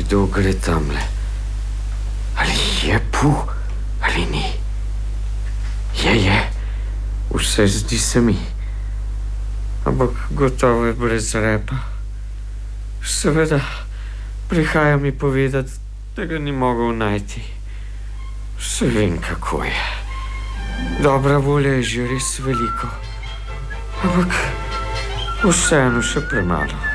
kdo gre tamle. Ali je puh, ali ni. Je. Vse zdi se mi. Ampak gotovo je brez repa. Seveda, prihaja mi povedati, da ga ni mogel najti. Vse vem, kako je. Dobra volja je že res veliko. Ampak vseeno še premalo.